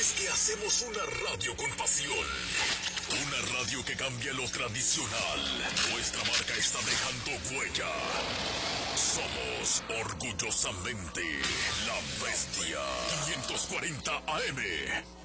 es que hacemos una radio con pasión. Una radio que cambia lo tradicional. Nuestra marca está dejando huella. Somos orgullosamente La Bestia. 540 AM.